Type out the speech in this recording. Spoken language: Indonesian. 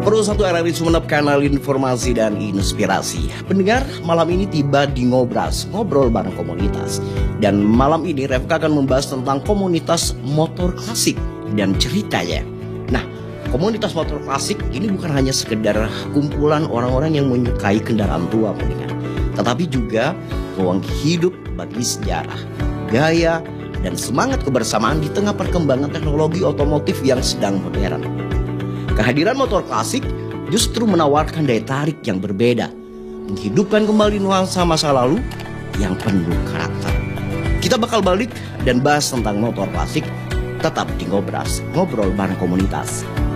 101 RRI Sumeneb, kanal informasi dan inspirasi. Pendengar, malam ini tiba di Ngobras, ngobrol bareng komunitas. Dan malam ini Refka akan membahas tentang komunitas motor klasik dan ceritanya. Nah, komunitas motor klasik ini bukan hanya sekedar kumpulan orang-orang yang menyukai kendaraan tua, pendengar, tetapi juga ruang hidup bagi sejarah, gaya, dan semangat kebersamaan di tengah perkembangan teknologi otomotif yang sedang modern. Kehadiran motor klasik justru menawarkan daya tarik yang berbeda, menghidupkan kembali nuansa masa lalu yang penuh karakter. Kita bakal balik dan bahas tentang motor klasik, tetap di Ngobras, ngobrol bareng komunitas.